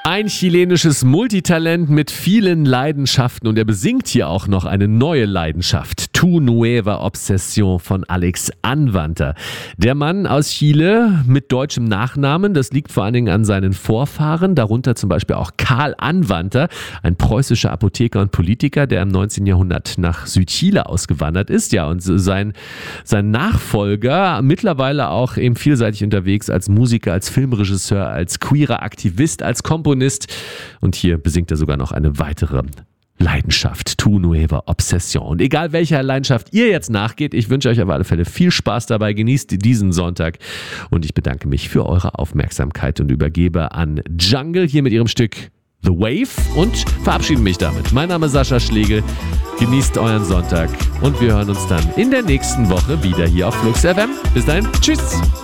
Ein chilenisches Multitalent mit vielen Leidenschaften und er besingt hier auch noch eine neue Leidenschaft. Tu Nueva Obsesión von Alex Anwandter. Der Mann aus Chile mit deutschem Nachnamen, das liegt vor allen Dingen an seinen Vorfahren, darunter zum Beispiel auch Karl Anwandter, ein preußischer Apotheker und Politiker, der im 19. Jahrhundert nach Südchile ausgewandert ist. Ja, und sein Nachfolger, mittlerweile auch eben vielseitig unterwegs als Musiker, als Filmregisseur, als queerer Aktivist, als Komponist. Und hier besingt er sogar noch eine weitere Leidenschaft, Tu Nueva Obsesión. Und egal welcher Leidenschaft ihr jetzt nachgeht, ich wünsche euch auf alle Fälle viel Spaß dabei, genießt diesen Sonntag und ich bedanke mich für eure Aufmerksamkeit und übergebe an Jungle hier mit ihrem Stück The Wave und verabschiede mich damit. Mein Name ist Sascha Schlegel, genießt euren Sonntag und wir hören uns dann in der nächsten Woche wieder hier auf Flux FM. Bis dahin, tschüss!